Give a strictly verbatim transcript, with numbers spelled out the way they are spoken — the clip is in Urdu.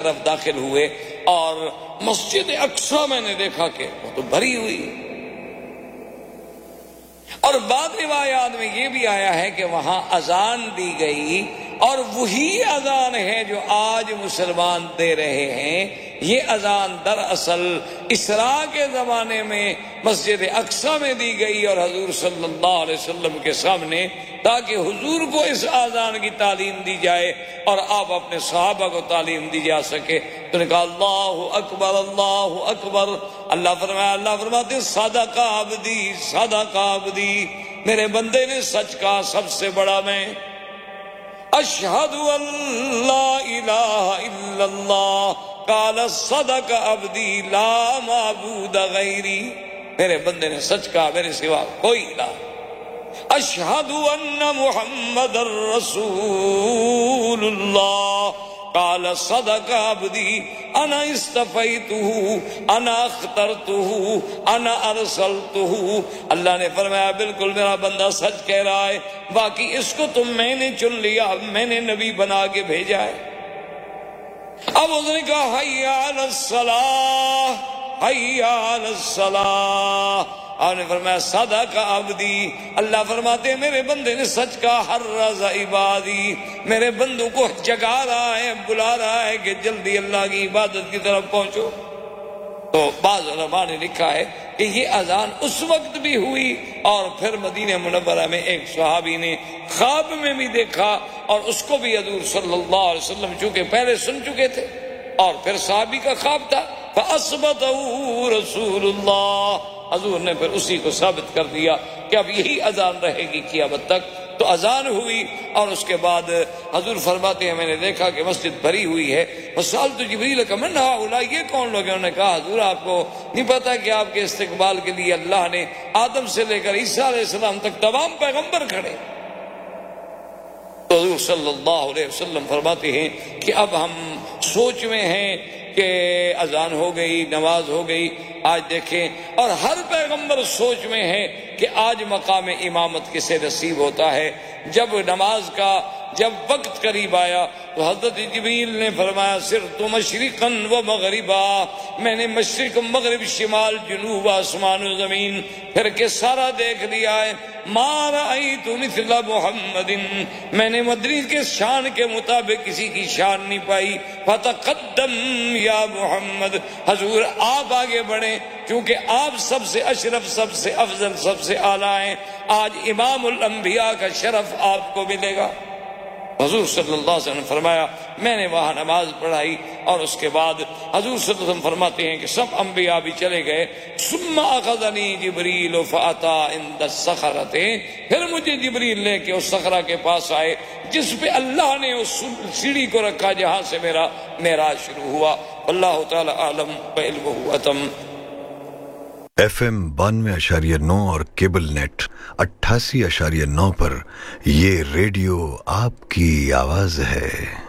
طرف داخل ہوئے اور مسجد اقصی میں نے دیکھا کہ وہ تو بھری ہوئی، اور بعض روایات میں یہ بھی آیا ہے کہ وہاں اذان دی گئی، اور وہی اذان ہے جو آج مسلمان دے رہے ہیں۔ یہ اذان دراصل اسراء کے زمانے میں مسجد اقصی میں دی گئی اور حضور صلی اللہ علیہ وسلم کے سامنے، تاکہ حضور کو اس اذان کی تعلیم دی جائے اور آپ اپنے صحابہ کو تعلیم دی جا سکے۔ تو نے کہا اللہ اکبر اللہ اکبر، اللہ فرمایا اللہ فرماتے ہیں صدق عبدی صدق عبدی، میرے بندے نے سچ کہا، سب سے بڑا میں۔ اشہد ان لا الہ الا اللہ قال صدق عبدی لا معبود غیری، میرے بندے نے سچ کہا، میرے سوا کوئی الہ۔ اشہد ان محمد رسول اللہ قال صدق عبدی انا استفیتہ انا اخترتہ انا ارسلتہ، اللہ نے فرمایا بالکل میرا بندہ سچ کہہ رہا ہے، باقی اس کو تو میں نے چن لیا، میں نے نبی بنا کے بھیجا ہے۔ اب اس نے کہا حی علی الصلاۃ حی علی الصلاۃ، آپ نے فرمایا صدق عبدی، اللہ فرماتے ہیں میرے بندے نے سچ کہا، حرز عبادی، میرے بندوں کو جگا رہا ہے، بلا رہا ہے کہ جلدی اللہ کی عبادت کی طرف پہنچو۔ تو بعض علماء نے لکھا ہے کہ یہ اذان اس وقت بھی ہوئی، اور پھر مدینہ منورہ میں ایک صحابی نے خواب میں بھی دیکھا، اور اس کو بھی حضور صلی اللہ علیہ وسلم چونکہ پہلے سن چکے تھے، اور پھر صحابی کا خواب تھا، فَأَثْبَتَهُ رسول اللہ، حضور نے پھر اسی کو ثابت کر دیا کہ اب یہی اذان رہے گی قیامت تک۔ تو اذان ہوئی، اور اس کے بعد حضور فرماتے ہیں میں نے دیکھا کہ مسجد بھری ہوئی ہے، وسألت جبریل من هؤلاء، یہ کون لوگ ہیں؟ انہوں نے کہا حضور آپ کو نہیں پتا کہ آپ کے استقبال کے لیے اللہ نے آدم سے لے کر عیسیٰ علیہ السلام تک تمام پیغمبر کھڑے۔ تو حضور صلی اللہ علیہ وسلم فرماتے ہیں کہ اب ہم سوچ میں ہیں کہ اذان ہو گئی، نماز ہو گئی، آج دیکھیں، اور ہر پیغمبر سوچ میں ہے کہ آج مقام امامت کسے نصیب ہوتا ہے۔ جب نماز کا جب وقت قریب آیا تو حضرت جبریل نے فرمایا صرت مشرقاً و مغربا، میں نے مشرق مغرب شمال جنوب آسمان و زمین پھر کے سارا دیکھ لیا ہے، ما رأیت مثل محمد، میں نے مدنی کے شان کے مطابق کسی کی شان نہیں پائی، فتقدم یا محمد، حضور آپ آگے بڑھیں کیونکہ آپ سب سے اشرف، سب سے افضل، سب سے اعلیٰ ہیں، آج امام الانبیاء کا شرف آپ کو ملے گا۔ حضور صلی اللہ علیہ وسلم نے فرمایا میں نے وہاں نماز پڑھائی، اور اس کے بعد حضور صلی اللہ علیہ وسلم فرماتے ہیں کہ سب انبیاء بھی چلے گئے، ثم اخذنی جبریل فاتا عند الصخرۃ، پھر مجھے جبریل لے کے اس صخرہ کے پاس آئے جس پہ اللہ نے اس سیڑھی کو رکھا جہاں سے میرا معراج شروع ہوا۔ اللہ تعالی عالم وعلمہ اتم۔ ایف ایم بانوے اشاریہ نو اور کیبل نیٹ اٹھاسی اشاریہ نو پر یہ ریڈیو آپ کی آواز ہے۔